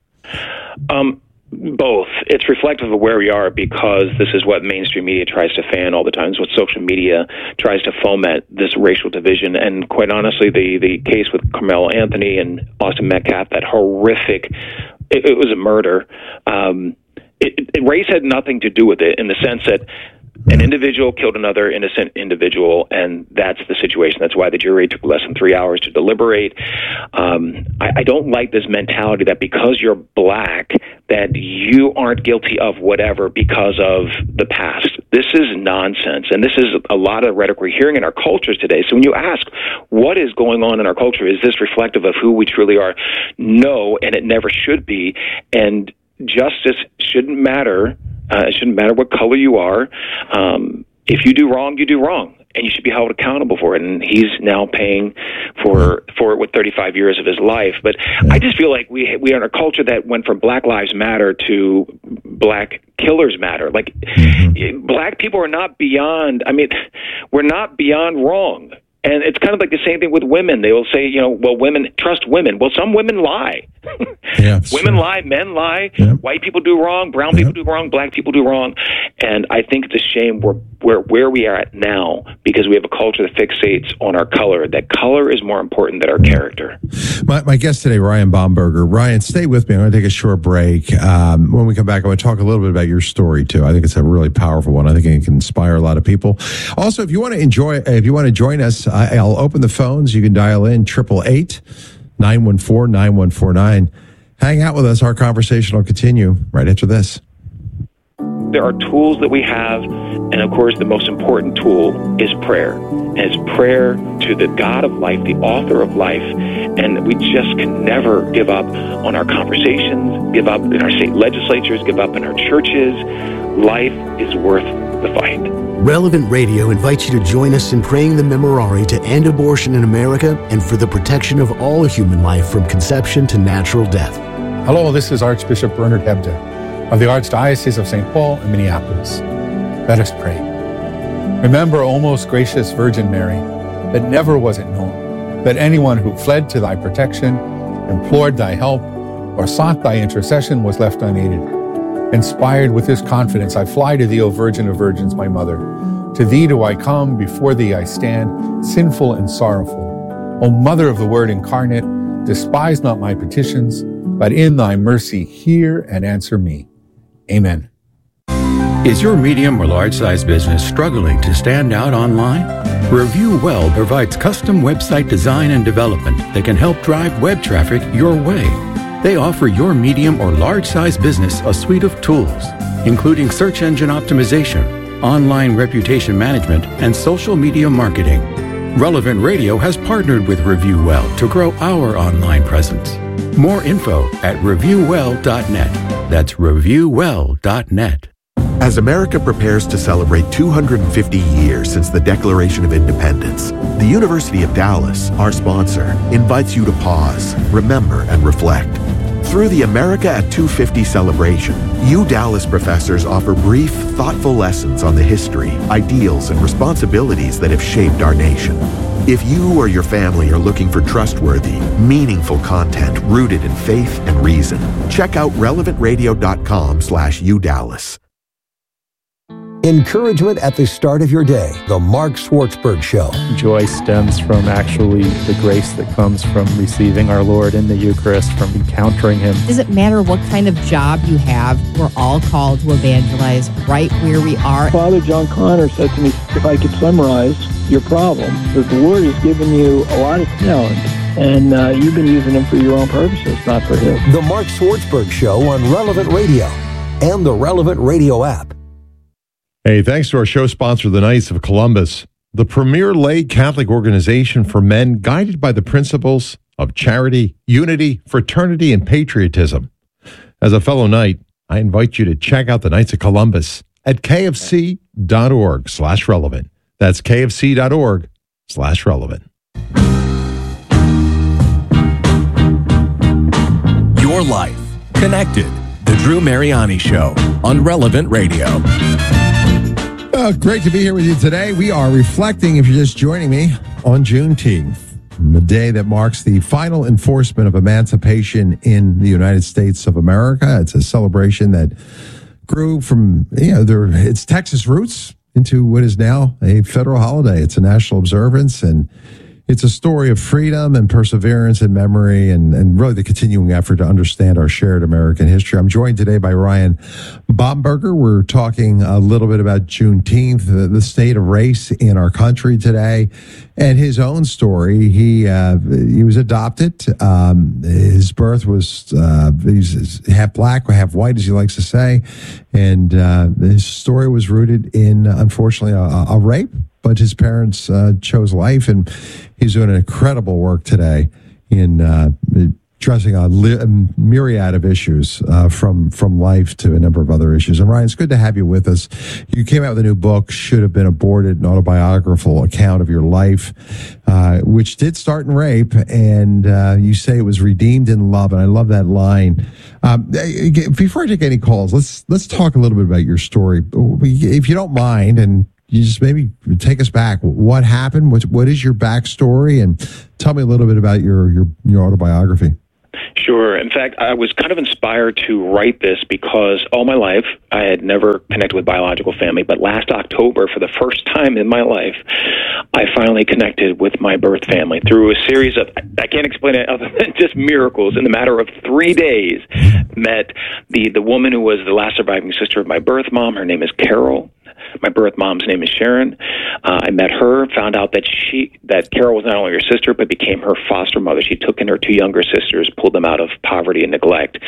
Both. It's reflective of where we are because this is what mainstream media tries to fan all the time. It's what social media tries to foment, this racial division. And quite honestly, the case with Carmelo Anthony and Austin Metcalf, that horrific, it was a murder. Race had nothing to do with it, in the sense that An individual killed another innocent individual, and that's the situation. That's why the jury took less than 3 hours to deliberate. I don't like this mentality that because you're black, that you aren't guilty of whatever because of the past. This is nonsense, and this is a lot of rhetoric we're hearing in our cultures today. So when you ask, what is going on in our culture? Is this reflective of who we truly are? No, and it never should be. And justice shouldn't matter. It shouldn't matter what color you are. If you do wrong, you do wrong, and you should be held accountable for it. And he's now paying for it with 35 years of his life. But I just feel like we are in a culture that went from Black Lives Matter to Black Killers Matter. Like, black people are not beyond. I mean, we're not beyond wrong. And it's kind of like the same thing with women. They will say, well, women, trust women. Well, some women lie. Women lie, men lie, white people do wrong, brown people do wrong, black people do wrong. And I think it's a shame where we are at now, because we have a culture that fixates on our color. That color is more important than our character. My guest today, Ryan Baumberger. Ryan, stay with me. I'm going to take a short break. When we come back, I'm going to talk a little bit about your story, too. I think it's a really powerful one. I think it can inspire a lot of people. Also, if you want to join us, I'll open the phones. You can dial in 888-914-9149. Hang out with us. Our conversation will continue right after this. There are tools that we have, and of course, the most important tool is prayer. And it's prayer to the God of life, the author of life. And we just can never give up on our conversations, give up in our state legislatures, give up in our churches. Life is worth the fight. Relevant Radio invites you to join us in praying the Memorare to end abortion in America and for the protection of all human life from conception to natural death. Hello, this is Archbishop Bernard Hebda of the Archdiocese of St. Paul in Minneapolis. Let us pray. Remember, O most gracious Virgin Mary, that never was it known that anyone who fled to thy protection, implored thy help, or sought thy intercession was left unaided. Inspired with this confidence, I fly to thee, O Virgin of Virgins, my mother. To thee do I come, before thee I stand, sinful and sorrowful. O Mother of the Word incarnate, despise not my petitions, but in thy mercy hear and answer me. Amen. Is your medium or large-sized business struggling to stand out online? Review Well provides custom website design and development that can help drive web traffic your way. They offer your medium or large-sized business a suite of tools, including search engine optimization, online reputation management, and social media marketing. Relevant Radio has partnered with Review Well to grow our online presence. More info at reviewwell.net. That's reviewwell.net. As America prepares to celebrate 250 years since the Declaration of Independence, the University of Dallas, our sponsor, invites you to pause, remember, and reflect. Through the America at 250 celebration, Dallas professors offer brief, thoughtful lessons on the history, ideals, and responsibilities that have shaped our nation. If you or your family are looking for trustworthy, meaningful content rooted in faith and reason, check out relevantradio.com/UDallas. Encouragement at the start of your day. The Mark Schwartzberg Show. Joy stems from actually the grace that comes from receiving our Lord in the Eucharist, from encountering Him. Does it matter what kind of job you have? We're all called to evangelize right where we are. Father John Connor said to me, if I could summarize your problem, that the Lord has given you a lot of talent, and you've been using them for your own purposes, not for His. The Mark Schwartzberg Show on Relevant Radio and the Relevant Radio app. Hey, thanks to our show sponsor, the Knights of Columbus, the premier lay Catholic organization for men guided by the principles of charity, unity, fraternity, and patriotism. As a fellow Knight, I invite you to check out the Knights of Columbus at kfc.org/relevant. That's kfc.org/relevant. Your life connected. The Drew Mariani Show on Relevant Radio. Great to be here with you today. We are reflecting, if you're just joining me, on Juneteenth, the day that marks the final enforcement of emancipation in the United States of America. It's a celebration that grew from its Texas roots into what is now a federal holiday. It's a national observance, and It's a story of freedom and perseverance and memory and really the continuing effort to understand our shared American history. I'm joined today by Ryan Bomberger. We're talking a little bit about Juneteenth, the state of race in our country today, and his own story. He was adopted. His birth was, he's half black or half white, as he likes to say, and his story was rooted in, unfortunately, a rape. But his parents chose life, and he's doing incredible work today in addressing a myriad of issues from life to a number of other issues. And Ryan, it's good to have you with us. You came out with a new book, Should Have Been Aborted, an autobiographical account of your life, which did start in rape, and you say it was redeemed in love, and I love that line. Before I take any calls, let's talk a little bit about your story, if you don't mind, and you just maybe take us back. What happened? What is your backstory? And tell me a little bit about your autobiography. Sure. In fact, I was kind of inspired to write this because all my life I had never connected with biological family. But last October, for the first time in my life, I finally connected with my birth family through a series of, I can't explain it other than just miracles. In the matter of 3 days, met the woman who was the last surviving sister of my birth mom. Her name is Carol. My birth mom's name is Sharon. I met her, found out that Carol was not only her sister, but became her foster mother. She took in her 2 younger sisters, pulled them out of poverty and neglect.